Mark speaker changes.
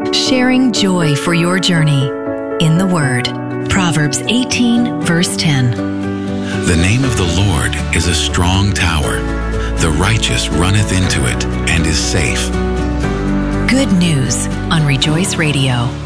Speaker 1: Sharing joy for your journey in the Word. Proverbs 18, verse 10.
Speaker 2: The name of the Lord is a strong tower. The righteous runneth into it and is safe.
Speaker 1: Good news on Rejoice Radio.